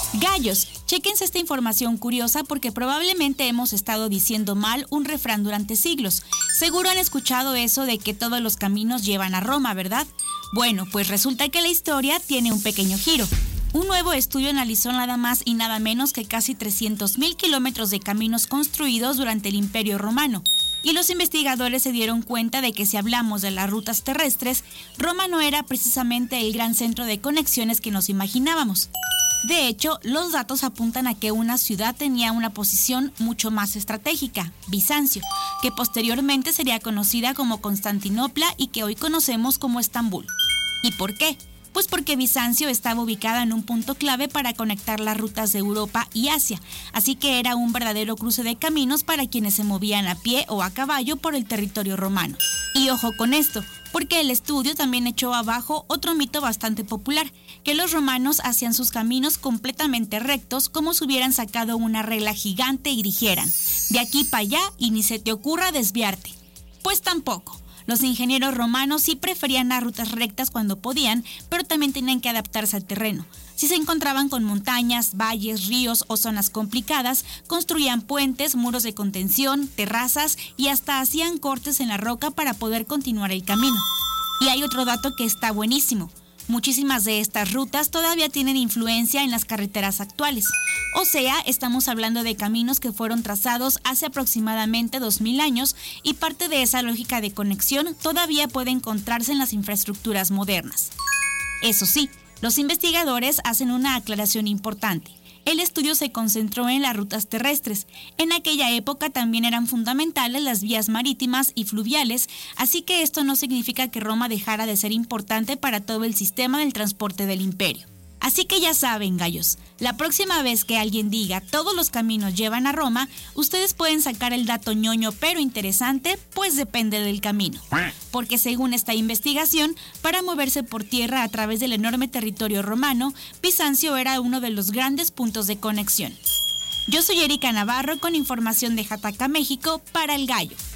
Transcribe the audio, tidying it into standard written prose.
Gallos, chéquense esta información curiosa porque probablemente hemos estado diciendo mal un refrán durante siglos. Seguro han escuchado eso de que todos los caminos llevan a Roma, ¿verdad? Bueno, pues resulta que la historia tiene un pequeño giro. Un nuevo estudio analizó nada más y nada menos que casi 300,000 kilómetros de caminos construidos durante el Imperio Romano. Y los investigadores se dieron cuenta de que si hablamos de las rutas terrestres, Roma no era precisamente el gran centro de conexiones que nos imaginábamos. De hecho, los datos apuntan a que una ciudad tenía una posición mucho más estratégica, Bizancio, que posteriormente sería conocida como Constantinopla y que hoy conocemos como Estambul. ¿Y por qué? Pues porque Bizancio estaba ubicada en un punto clave para conectar las rutas de Europa y Asia, así que era un verdadero cruce de caminos para quienes se movían a pie o a caballo por el territorio romano. Y ojo con esto, porque el estudio también echó abajo otro mito bastante popular, que los romanos hacían sus caminos completamente rectos como si hubieran sacado una regla gigante y dijeran, de aquí para allá y ni se te ocurra desviarte. Pues tampoco. Los ingenieros romanos sí preferían las rutas rectas cuando podían, pero también tenían que adaptarse al terreno. Si se encontraban con montañas, valles, ríos o zonas complicadas, construían puentes, muros de contención, terrazas y hasta hacían cortes en la roca para poder continuar el camino. Y hay otro dato que está buenísimo. Muchísimas de estas rutas todavía tienen influencia en las carreteras actuales. O sea, estamos hablando de caminos que fueron trazados hace aproximadamente 2000 años y parte de esa lógica de conexión todavía puede encontrarse en las infraestructuras modernas. Eso sí, los investigadores hacen una aclaración importante. El estudio se concentró en las rutas terrestres. En aquella época también eran fundamentales las vías marítimas y fluviales, así que esto no significa que Roma dejara de ser importante para todo el sistema del transporte del imperio. Así que ya saben, gallos, la próxima vez que alguien diga todos los caminos llevan a Roma, ustedes pueden sacar el dato ñoño pero interesante, pues depende del camino. Porque según esta investigación, para moverse por tierra a través del enorme territorio romano, Bizancio era uno de los grandes puntos de conexión. Yo soy Erika Navarro con información de Jataca, México, para El Gallo.